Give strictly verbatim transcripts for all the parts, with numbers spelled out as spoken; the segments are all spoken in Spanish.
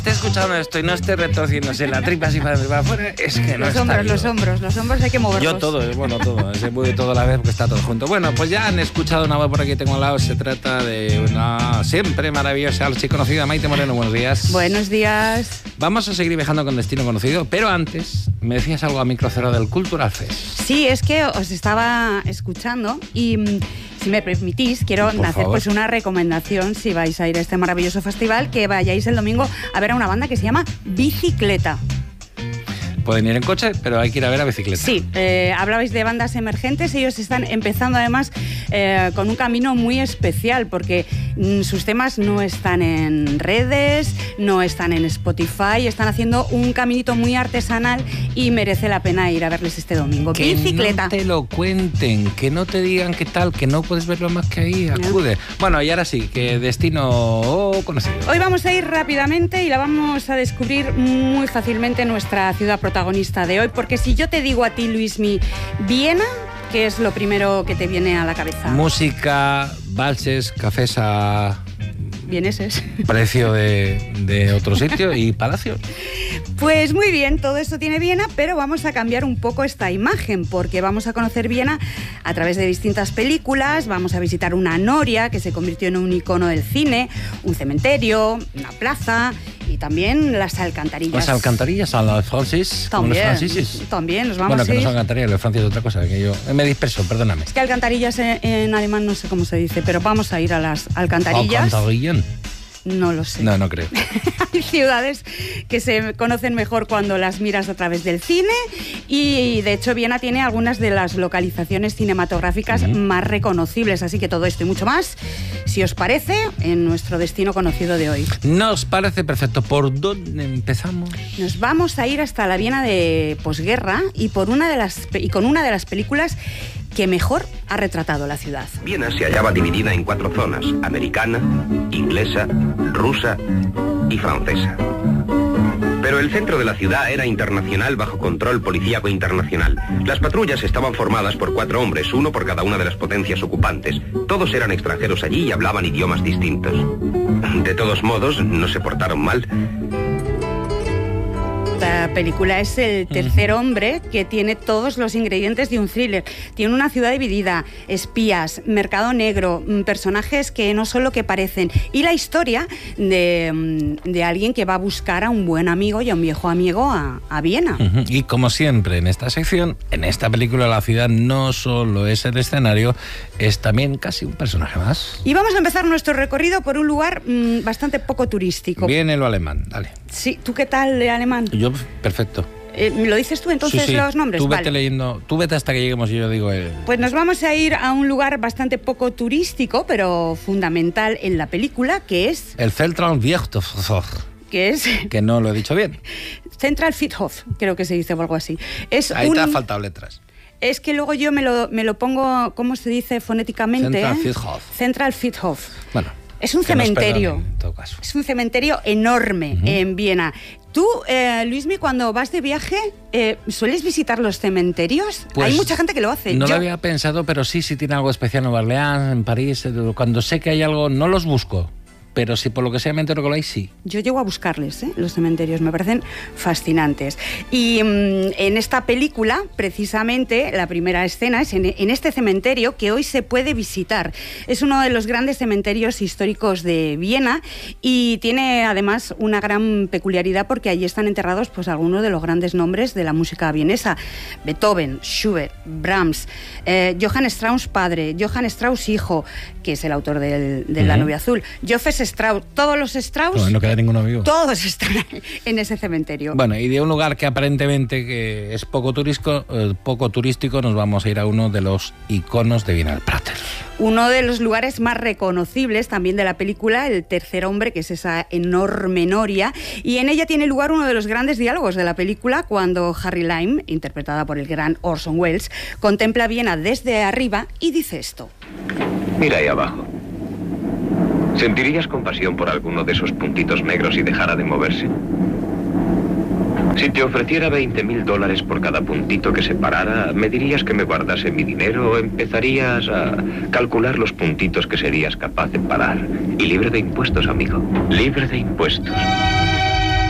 Esté escuchando esto y no esté retorciéndose la tripa así para afuera, es que no los está hombros, bien. los hombros, los hombros hay que moverlos. Yo todo, bueno, todo, se mueve todo a la vez porque está todo junto. Bueno, pues ya han escuchado una voz por aquí, tengo al lado, se trata de una siempre maravillosa, archiconocida Maite Moreno, buenos días. Buenos días. Vamos a seguir viajando con destino conocido, pero antes me decías algo a micro cero del Cultural Fest. Sí, es que os estaba escuchando y... si me permitís, quiero Por hacer favor. pues una recomendación si vais a ir a este maravilloso festival, que vayáis el domingo a ver a una banda que se llama Bicicleta. Pueden ir en coche, pero hay que ir a ver a bicicleta. Sí, eh, hablabais de bandas emergentes, ellos están empezando además eh, con un camino muy especial porque mm, sus temas no están en redes, no están en Spotify, están haciendo un caminito muy artesanal y merece la pena ir a verles este domingo. Que Bicicleta. no te lo cuenten, que no te digan qué tal, que no puedes verlo más que ahí, acude. Bueno, y ahora sí, que destino conocido. Hoy vamos a ir rápidamente y la vamos a descubrir muy fácilmente nuestra ciudad protagonista de hoy, porque si yo te digo a ti, Luismi, Viena, ¿qué es lo primero que te viene a la cabeza? Música, valses, cafés a Vieneses. precio de, de otro sitio y palacios. Pues muy bien, todo esto tiene Viena, pero vamos a cambiar un poco esta imagen, porque vamos a conocer Viena a través de distintas películas, vamos a visitar una noria que se convirtió en un icono del cine, un cementerio, una plaza y también las alcantarillas. Las alcantarillas a los franceses, como los También, franceses. también nos vamos Bueno, a que no ir. son alcantarillas, los franceses es otra cosa, que yo me disperso, perdóname. Es que alcantarillas en, en alemán no sé cómo se dice, pero vamos a ir a las alcantarillas. ¿Alcantarillan? No lo sé. No, no creo. Hay ciudades que se conocen mejor cuando las miras a través del cine y de hecho Viena tiene algunas de las localizaciones cinematográficas uh-huh. más reconocibles, así que todo esto y mucho más, si os parece, en nuestro destino conocido de hoy. Nos parece perfecto. ¿Por dónde empezamos? Nos vamos a ir hasta la Viena de posguerra y, por una de las, y con una de las películas que mejor ha retratado la ciudad. Viena se hallaba dividida en cuatro zonas: americana, inglesa, rusa y francesa. Pero el centro de la ciudad era internacional, bajo control policíaco internacional. Las patrullas estaban formadas por cuatro hombres, uno por cada una de las potencias ocupantes. Todos eran extranjeros allí y hablaban idiomas distintos. De todos modos, no se portaron mal. Esta película es el tercer hombre que tiene todos los ingredientes de un thriller. Tiene una ciudad dividida, espías, mercado negro, personajes que no son lo que parecen y la historia de, de alguien que va a buscar a un buen amigo y a un viejo amigo a, a Viena. Uh-huh. Y como siempre en esta sección, en esta película la ciudad no solo es el escenario, es también casi un personaje más. Y vamos a empezar nuestro recorrido por un lugar mmm, bastante poco turístico. Viene lo alemán, dale. Sí, ¿tú qué tal de alemán? Yo, perfecto. Eh, ¿Lo dices tú entonces, sí, sí. los nombres? Tú vete vale. leyendo, tú vete hasta que lleguemos y yo digo el... Pues nos vamos a ir a un lugar bastante poco turístico, pero fundamental en la película, que es... El Central Friedhof. Que es... Que no lo he dicho bien. Central Friedhof, creo que se dice o algo así. Es Ahí un... te han faltado letras. Es que luego yo me lo, me lo pongo, ¿cómo se dice fonéticamente? Central eh? Friedhof. Central Friedhof. Bueno. Es un que nos cementerio. perdonen, en todo caso. Es un cementerio enorme uh-huh. en Viena. Tú, eh, Luismi, cuando vas de viaje, eh, ¿sueles visitar los cementerios? Pues hay mucha gente que lo hace. No yo... lo había pensado, pero sí, sí tiene algo especial en Nueva Orleans, en París. Cuando sé que hay algo, no los busco. Pero si por lo que sea me entero que lo hay, sí. Yo llego a buscarles, ¿eh? Los cementerios, me parecen fascinantes. Y mmm, en esta película, precisamente, la primera escena es en, en este cementerio que hoy se puede visitar. Es uno de los grandes cementerios históricos de Viena y tiene además una gran peculiaridad porque allí están enterrados pues algunos de los grandes nombres de la música vienesa. Beethoven, Schubert, Brahms, eh, Johann Strauss padre, Johann Strauss hijo, que es el autor del, de uh-huh. La novia azul, Joseph Strauss, todos los Strauss, no, no queda ninguno vivo. Todos están en ese cementerio. Bueno, y de un lugar que aparentemente que es poco turístico, eh, poco turístico, nos vamos a ir a uno de los iconos de Viena, el Prater. Uno de los lugares más reconocibles también de la película, El tercer hombre, que es esa enorme noria, y en ella tiene lugar uno de los grandes diálogos de la película cuando Harry Lime, interpretada por el gran Orson Welles, contempla Viena desde arriba y dice esto. Mira ahí abajo. ¿Sentirías compasión por alguno de esos puntitos negros si dejara de moverse? Si te ofreciera veinte mil dólares por cada puntito que se parara, ¿me dirías que me guardase mi dinero o empezarías a calcular los puntitos que serías capaz de parar? Y libre de impuestos, amigo. Libre de impuestos.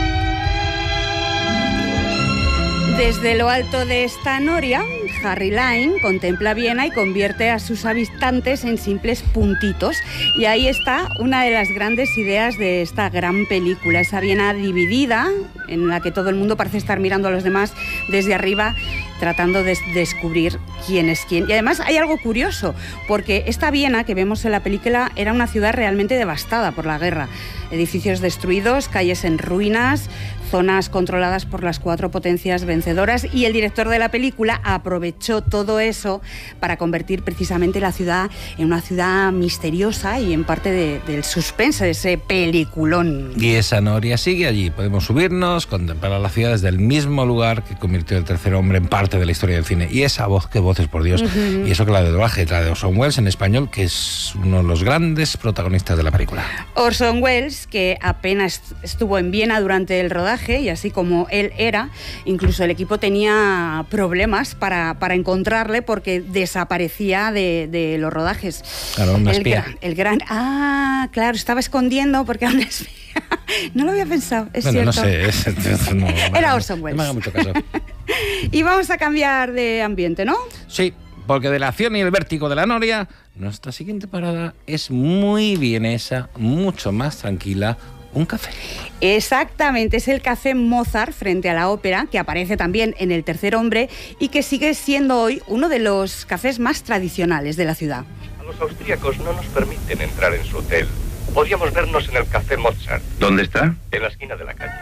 Desde lo alto de esta noria, Harry Lime contempla Viena y convierte a sus habitantes en simples puntitos. Y ahí está una de las grandes ideas de esta gran película, esa Viena dividida, en la que todo el mundo parece estar mirando a los demás desde arriba, tratando de descubrir quién es quién. Y además hay algo curioso, porque esta Viena que vemos en la película era una ciudad realmente devastada por la guerra. Edificios destruidos, calles en ruinas, zonas controladas por las cuatro potencias vencedoras, y el director de la película aprovechó todo eso para convertir precisamente la ciudad en una ciudad misteriosa y en parte de, del suspense de ese peliculón. Y esa noria sigue allí. Podemos subirnos, contemplar la ciudad desde el mismo lugar que convirtió El tercer hombre en parte de la historia del cine. Y esa voz, qué voces, por Dios. Uh-huh. Y eso que la de doblaje, la de Orson Welles en español, que es uno de los grandes protagonistas de la película. Orson Welles, que apenas estuvo en Viena durante el rodaje, y así como él era, incluso el equipo tenía problemas para, para encontrarle porque desaparecía de, de los rodajes. Claro, una el espía. Gran, el gran... Ah, claro, estaba escondiendo porque era una espía. No lo había pensado, es bueno, cierto. no sé, es, es, no, era Orson Welles. No me haga mucho caso. Y vamos a cambiar de ambiente, ¿no? Sí, porque de la acción y el vértigo de la noria, nuestra siguiente parada es muy vienesa, mucho más tranquila. Un café. Exactamente, es el Café Mozart frente a la ópera, que aparece también en El tercer hombre y que sigue siendo hoy uno de los cafés más tradicionales de la ciudad. A los austríacos no nos permiten entrar en su hotel. Podríamos vernos en el Café Mozart. ¿Dónde está? En la esquina de la calle.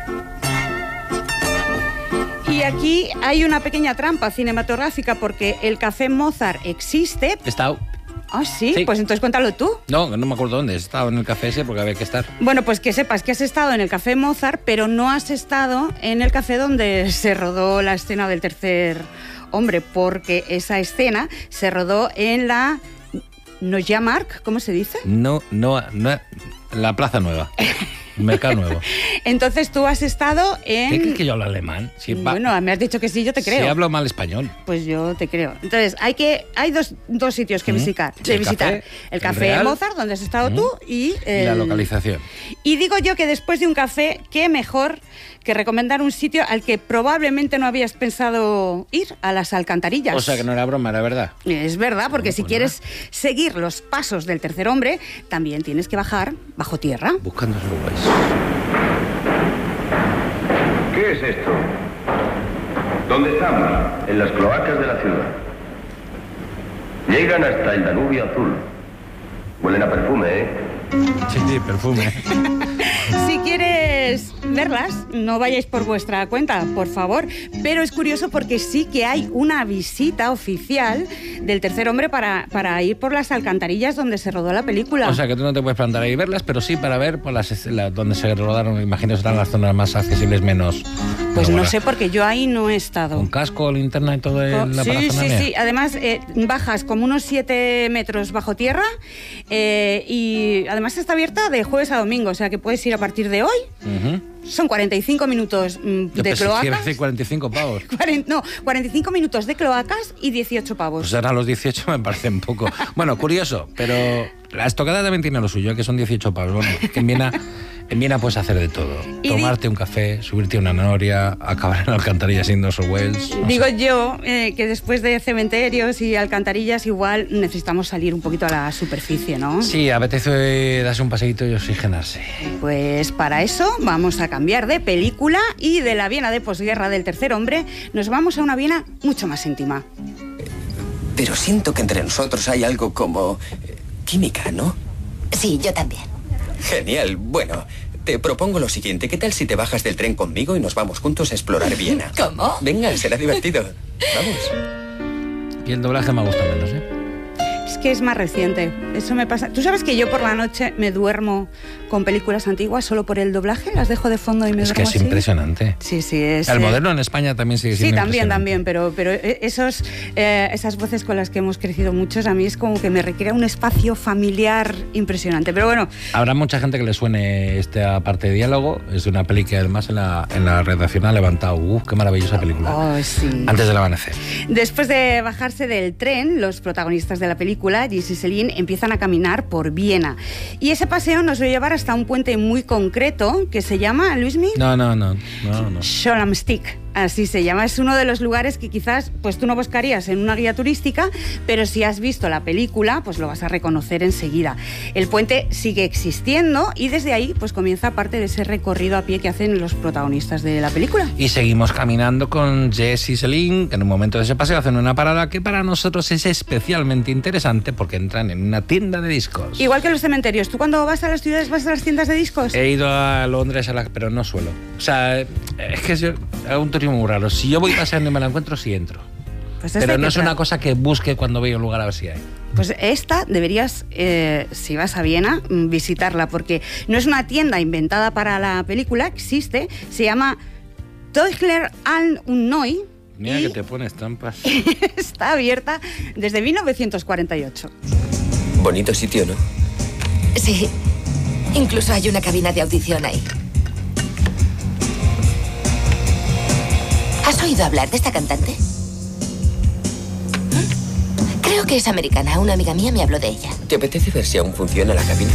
Y aquí hay una pequeña trampa cinematográfica porque el Café Mozart existe. Está... Ah, ¿sí? ¿sí? Pues entonces cuéntalo tú. No, no me acuerdo dónde. He estado en el café ese porque había que estar. Bueno, pues que sepas que has estado en el Café Mozart, pero no has estado en el café donde se rodó la escena del tercer hombre, porque esa escena se rodó en la Neue Markt, ¿cómo se dice? No, no, no, la Plaza Nueva. Mercado Nuevo. Entonces tú has estado en... ¿Qué crees que yo hablo alemán? Si bueno, va... me has dicho que sí, yo te creo. Si hablo mal español. Pues yo te creo. Entonces, hay que hay dos, dos sitios que mm. visitar. De el visitar. Café, el Café el Mozart, donde has estado mm. tú, y... El... y la localización. Y digo yo que después de un café, qué mejor que recomendar un sitio al que probablemente no habías pensado ir, a las Alcantarillas. O sea, que no era broma, era verdad. Es verdad, porque bueno, si pues quieres nada. seguir los pasos del tercer hombre, también tienes que bajar bajo tierra. Buscando su país. ¿Qué es esto? ¿Dónde estamos? En las cloacas de la ciudad. Llegan hasta el Danubio Azul. Huelen a perfume, ¿eh? Sí, sí, perfume. Si quieres verlas, no vayáis por vuestra cuenta, por favor. Pero es curioso porque sí que hay una visita oficial del tercer hombre para, para ir por las alcantarillas donde se rodó la película. O sea, que tú no te puedes plantar ahí y verlas, pero sí para ver por las, la, donde se rodaron. Imagino que serán las zonas más accesibles, menos... Pues bueno, no sé, porque yo ahí no he estado. ¿Con casco, linterna y todo en la Sí, parafernalia? sí, sí. Además, eh, bajas como unos siete metros bajo tierra eh, y además está abierta de jueves a domingo, o sea que puedes ir a partir de hoy. Uh-huh. Son cuarenta y cinco minutos mm, de pensé cloacas. Que iba a decir cuarenta y cinco pavos. cuarenta, no, cuarenta y cinco minutos de cloacas y dieciocho pavos. Pues ahora los dieciocho me parece un poco... Bueno, curioso, pero la estocada también tiene lo suyo, que son dieciocho pavos. Bueno, que en Viena... En Viena puedes hacer de todo. Y tomarte un café, subirte a una noria, acabar en alcantarillas sin Orson Welles. No digo sé. yo eh, que después de cementerios y alcantarillas igual necesitamos salir un poquito a la superficie, ¿no? Sí, apetece darse un paseíto y oxigenarse. Pues para eso vamos a cambiar de película y de la Viena de posguerra del tercer hombre nos vamos a una Viena mucho más íntima. Pero siento que entre nosotros hay algo como eh, química, ¿no? Sí, yo también. Genial. Bueno, te propongo lo siguiente. ¿Qué tal si te bajas del tren conmigo y nos vamos juntos a explorar Viena? ¿Cómo? Venga, será divertido. Vamos. Y el doblaje me gusta menos, ¿eh? Es que es más reciente. Eso me pasa. ¿Tú sabes que yo por la noche me duermo con películas antiguas solo por el doblaje? Las dejo de fondo y me es duermo que es así. impresionante. Sí, sí. Es, el eh... moderno en España también sigue siendo Sí, también, impresionante. también. Pero, pero esos, eh, esas voces con las que hemos crecido muchos, a mí es como que me requiere un espacio familiar impresionante. Pero bueno. Habrá mucha gente que le suene esta parte de diálogo. Es de una peli que además en la, en la redacción ha levantado. ¡Uh, qué maravillosa película! Oh, sí. Antes del amanecer. Después de bajarse del tren, los protagonistas de la película, Gis y Celine, empiezan a caminar por Viena. Y ese paseo nos va a llevar hasta un puente muy concreto que se llama, Luismi... No, no, no. no, no. Scholamstick. Así se llama. Es uno de los lugares que quizás pues tú no buscarías en una guía turística, pero si has visto la película, pues lo vas a reconocer enseguida. El puente sigue existiendo y desde ahí pues comienza parte de ese recorrido a pie que hacen los protagonistas de la película. Y seguimos caminando con Jess y Celine, que en un momento de ese paseo hacen una parada que para nosotros es especialmente interesante porque entran en una tienda de discos. Igual que los cementerios. ¿Tú cuando vas a las ciudades vas a las tiendas de discos? He ido a Londres, a la, pero no suelo. O sea, es que es un turismo muy raro. Si yo voy paseando y me la encuentro, sí entro. Pues pero no es entrar. una cosa que busque cuando voy a un lugar a ver si hay. Pues esta deberías, eh, si vas a Viena, visitarla, porque no es una tienda inventada para la película, existe, se llama Teugler an und Neu. Mira que te pones trampas. Está abierta desde mil novecientos cuarenta y ocho. Bonito sitio, ¿no? Sí, incluso hay una cabina de audición ahí. ¿Has oído hablar de esta cantante? Creo que es americana. Una amiga mía me habló de ella. ¿Te apetece ver si aún funciona la cabina?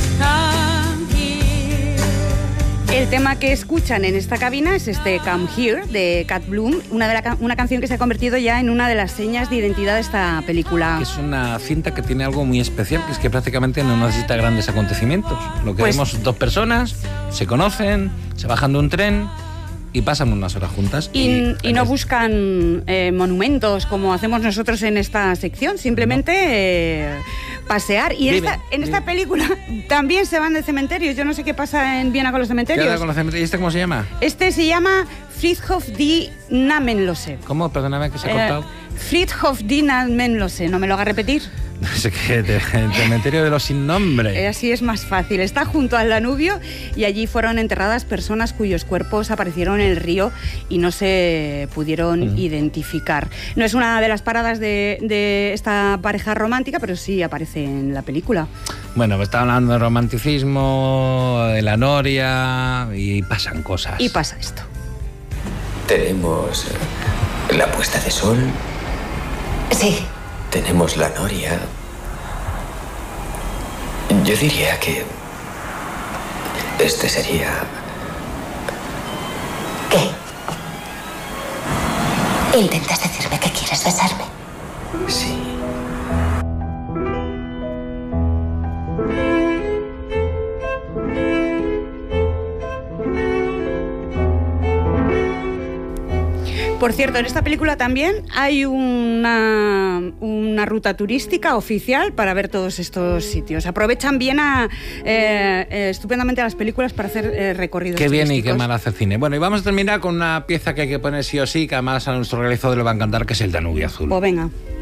El tema que escuchan en esta cabina es este Come Here de Cat Bloom, una, de la, una canción que se ha convertido ya en una de las señas de identidad de esta película. Es una cinta que tiene algo muy especial, que es que prácticamente no necesita grandes acontecimientos. Lo que Pues- vemos, dos personas, se conocen, se bajan de un tren y pasan unas horas juntas. Y, y no buscan eh, monumentos como hacemos nosotros en esta sección, simplemente eh, pasear. Y en, Vive, esta, en esta vive. película también se van de cementerios. Yo no sé qué pasa en Viena con los ¿Qué cementerios. onda con los cementerios? ¿Y este cómo se llama? Este se llama Friedhof die Namenlose. ¿Cómo? Perdóname que se ha Eh, cortado. Friedhof die Namenlose, ¿no me lo haga repetir? Es que de- el cementerio de los sin nombre. Eh, Así es más fácil. Está junto al Danubio y allí fueron enterradas personas cuyos cuerpos aparecieron en el río y no se pudieron Mm. identificar. No es una de las paradas de, de esta pareja romántica, pero sí aparece en la película. Bueno, pues está hablando de romanticismo, de la noria y pasan cosas. Y pasa esto. Tenemos eh, la puesta de sol, Sí, tenemos la noria. Yo diría que este sería... ¿qué? ¿Intentas decirme que quieres besarme? Sí. Por cierto, en esta película también hay una, una ruta turística oficial para ver todos estos sitios. Aprovechan bien a, eh, eh, estupendamente a las películas para hacer eh, recorridos Qué bien y turísticos. qué mal hace el cine. Bueno, y vamos a terminar con una pieza que hay que poner sí o sí, que además a nuestro realizador le va a encantar, que es el Danubio Azul. Pues venga.